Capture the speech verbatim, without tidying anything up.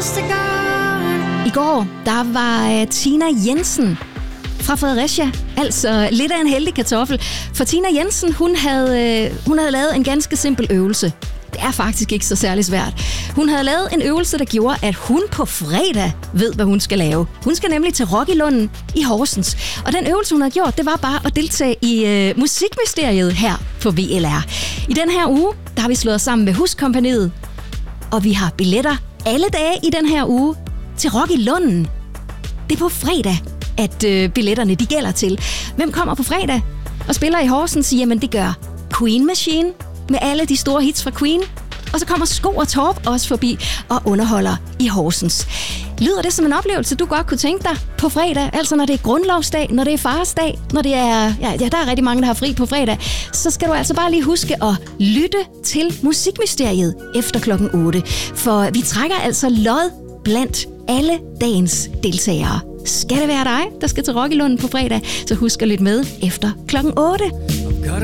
første gang. I går, der var uh, Tina Jensen fra Fredericia, altså lidt af en heldig kartoffel. For Tina Jensen, hun havde, uh, hun havde lavet en ganske simpel øvelse. Det er faktisk ikke så særlig svært. Hun havde lavet en øvelse, der gjorde, at hun på fredag ved, hvad hun skal lave. Hun skal nemlig til Rock i Lunden i Horsens. Og den øvelse, hun havde gjort, det var bare at deltage i øh, musikmysteriet her på V L R. I den her uge, der har vi slået os sammen med Huskompagniet. Og vi har billetter alle dage i den her uge til Rock i Lunden. Det er på fredag, at øh, billetterne de gælder til. Hvem kommer på fredag og spiller i Horsens? Jamen, det gør Queen Machine med alle de store hits fra Queen. Og så kommer Sko og Torp også forbi og underholder i Horsens. Lyder det som en oplevelse, du godt kunne tænke dig på fredag? Altså når det er grundlovsdag, når det er farsdag, når det er... Ja, ja, der er rigtig mange, der har fri på fredag. Så skal du altså bare lige huske at lytte til Musikmysteriet efter klokken otte. For vi trækker altså lod blandt alle dagens deltagere. Skal det være dig, der skal til Rock i Lunden på fredag, så husk at lytte med efter klokken otte.